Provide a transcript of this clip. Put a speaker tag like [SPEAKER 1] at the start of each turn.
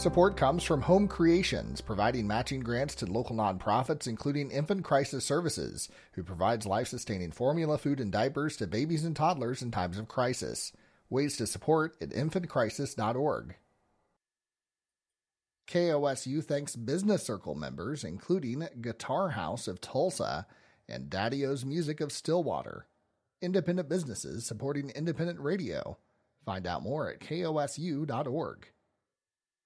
[SPEAKER 1] Support comes from Home Creations, providing matching grants to local nonprofits, including Infant Crisis Services, who provides life-sustaining formula, food, and diapers to babies and toddlers in times of crisis. Ways to support at infantcrisis.org. KOSU thanks Business Circle members, including Guitar House of Tulsa and Daddy-O's Music of Stillwater. Independent businesses supporting independent radio. Find out more at kosu.org.